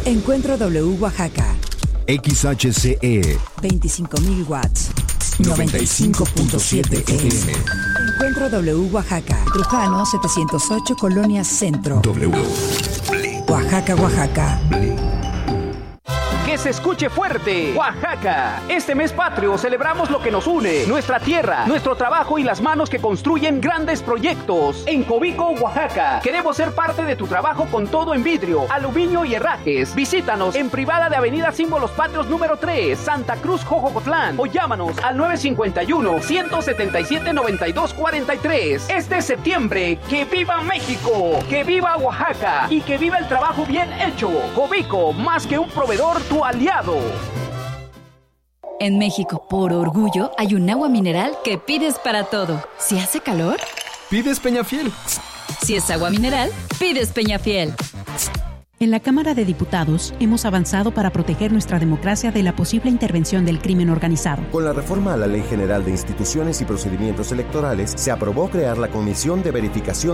Encuentro W Oaxaca. XHCE 25,000 watts. 95.7 FM. Encuentro W Oaxaca. Trujano 708 Colonia Centro. W. Oaxaca, Oaxaca. Que se escuche fuerte, Oaxaca. Este mes patrio celebramos lo que nos une, nuestra tierra, nuestro trabajo y las manos que construyen grandes proyectos. En Cobico, Oaxaca, queremos ser parte de tu trabajo con todo en vidrio, aluminio y herrajes. Visítanos en privada de Avenida Símbolos Patrios número 3, Santa Cruz, Jojocotlán, o llámanos al 951-177-9243. Este septiembre, ¡que viva México! ¡Que viva Oaxaca! Y que viva el trabajo bien hecho. Cobico, más que un proveedor, tu aliado. En México, por orgullo, hay un agua mineral que pides para todo. Si hace calor, pides Peñafiel. Si es agua mineral, pides Peñafiel. En la Cámara de Diputados hemos avanzado para proteger nuestra democracia de la posible intervención del crimen organizado. Con la reforma a la Ley General de Instituciones y Procedimientos Electorales, se aprobó crear la Comisión de Verificación